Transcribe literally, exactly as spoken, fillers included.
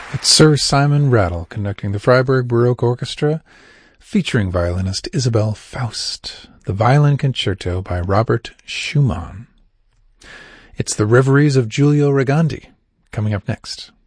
It's Sir Simon Rattle conducting the Freiburg Baroque Orchestra, featuring violinist Isabel Faust, the Violin Concerto by Robert Schumann. It's the Reveries of Giulio Regandi, coming up next.